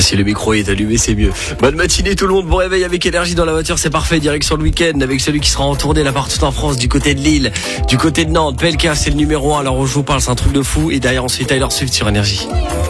si le micro est allumé, c'est mieux. Bonne matinée tout le monde, bon réveil avec énergie dans la voiture, c'est parfait. Direction le week-end avec celui qui sera en tournée là partout en France, du côté de Lille, du côté de Nantes. PLK, c'est le numéro 1. Alors je vous parle, c'est un truc de fou. Et derrière ensuite Taylor Swift sur énergie.